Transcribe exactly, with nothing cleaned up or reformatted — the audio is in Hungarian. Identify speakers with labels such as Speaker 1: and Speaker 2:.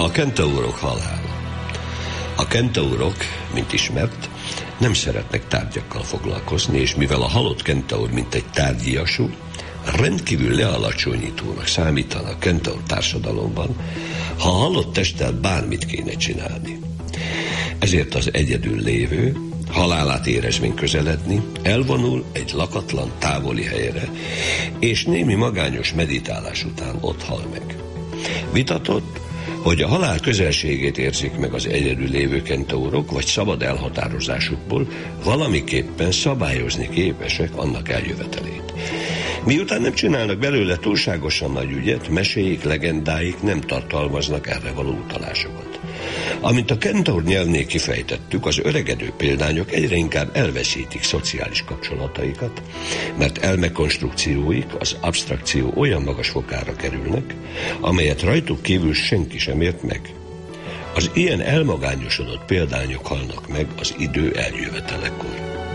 Speaker 1: A kentaurok halála. A kentaurok, mint ismert, nem szeretnek tárgyakkal foglalkozni, és mivel a halott kentaur mint egy tárgyiasú, rendkívül lealacsonyítónak számítanak a kentaur társadalomban, ha a halott testtel bármit kéne csinálni. Ezért az egyedül lévő, halálát érezvén közeledni, elvonul egy lakatlan, távoli helyre, és némi magányos meditálás után ott hal meg. Vitatott, hogy a halál közelségét érzik meg az egyedül lévő kentaurok, vagy szabad elhatározásukból valamiképpen szabályozni képesek annak eljövetelét. Miután nem csinálnak belőle túlságosan nagy ügyet, meséik, legendáik nem tartalmaznak erre való utalásokat. Amint a kentaur nyelvnél kifejtettük, az öregedő példányok egyre inkább elveszítik szociális kapcsolataikat, mert elmekonstrukcióik, az abstrakció olyan magas fokára kerülnek, amelyet rajtuk kívül senki sem ért meg. Az ilyen elmagányosodott példányok halnak meg az idő eljövetelekor.